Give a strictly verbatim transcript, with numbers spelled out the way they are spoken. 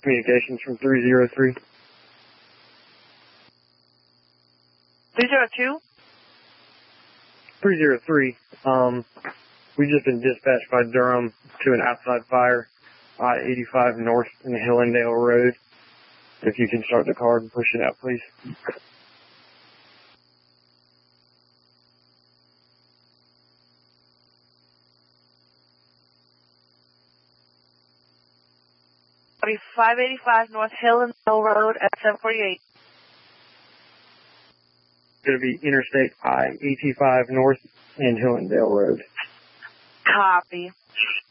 communications from three zero three. three zero two? three zero three. Um, we've just been dispatched by Durham to an outside fire, I eighty-five North in Hillendale Road. If you can start the card and push it out, please. five eighty-five North Hillendale Road at seven forty-eight. It's going to be Interstate I eighty-five North and Hillendale Road. Copy.